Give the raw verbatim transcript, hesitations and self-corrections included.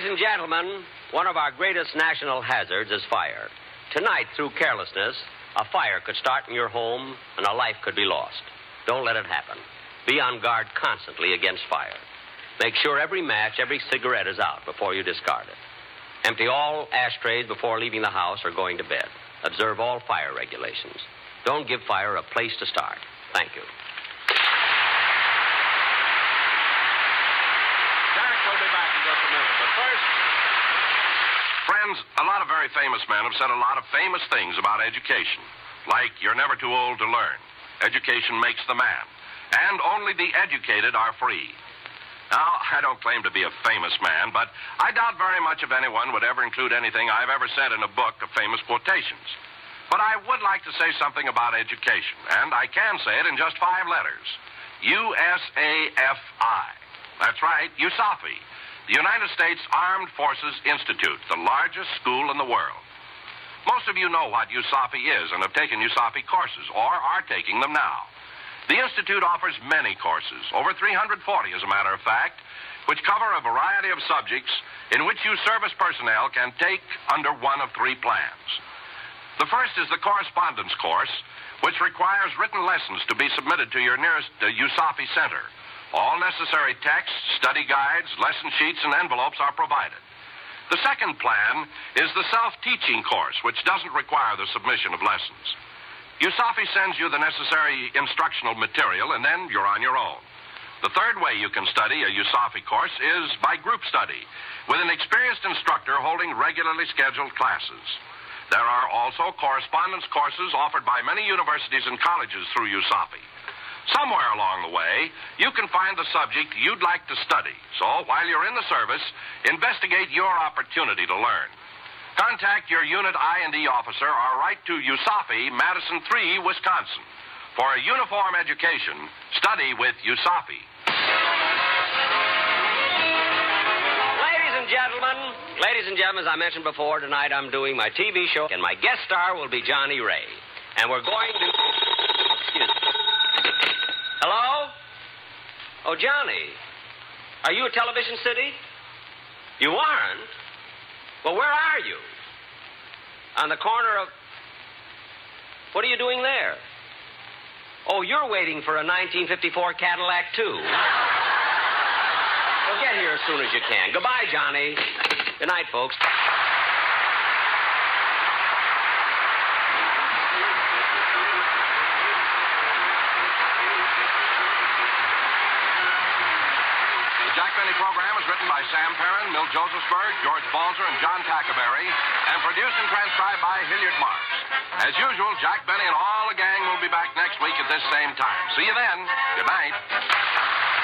Ladies and gentlemen, one of our greatest national hazards is fire. Tonight, through carelessness, a fire could start in your home and a life could be lost. Don't let it happen. Be on guard constantly against fire. Make sure every match, every cigarette is out before you discard it. Empty all ashtrays before leaving the house or going to bed. Observe all fire regulations. Don't give fire a place to start. Thank you. Jack will be back in just a minute, but first... Friends, a lot of very famous men have said a lot of famous things about education. Like, you're never too old to learn. Education makes the man. And only the educated are free. Now, I don't claim to be a famous man, but I doubt very much if anyone would ever include anything I've ever said in a book of famous quotations. But I would like to say something about education, and I can say it in just five letters. U S A F I. That's right, USAFI, the United States Armed Forces Institute, the largest school in the world. Most of you know what USAFI is and have taken USAFI courses, or are taking them now. The Institute offers many courses, over three hundred forty, as a matter of fact, which cover a variety of subjects in which you service personnel can take under one of three plans. The first is the correspondence course, which requires written lessons to be submitted to your nearest uh, USAFI center. All necessary texts, study guides, lesson sheets, and envelopes are provided. The second plan is the self-teaching course, which doesn't require the submission of lessons. USAFI sends you the necessary instructional material, and then you're on your own. The third way you can study a USAFI course is by group study, with an experienced instructor holding regularly scheduled classes. There are also correspondence courses offered by many universities and colleges through USAFI. Somewhere along the way, you can find the subject you'd like to study. So, while you're in the service, investigate your opportunity to learn. Contact your unit I and E officer or write to USAFI, Madison three, Wisconsin. For a uniform education, study with USAFI. Ladies and gentlemen, ladies and gentlemen, as I mentioned before, tonight I'm doing my T V show, and my guest star will be Johnny Ray. And we're going to... Excuse me. Hello? Oh, Johnny, are you at Television City? You aren't? Well, where are you? On the corner of... What are you doing there? Oh, you're waiting for a nineteen fifty-four Cadillac, too. Well, get here as soon as you can. Goodbye, Johnny. Good night, folks. Program is written by Sam Perrin, Milt Josephsberg, George Balzer, and John Tackaberry, and produced and transcribed by Hilliard Marks. As usual, Jack Benny and all the gang will be back next week at this same time. See you then. Good night.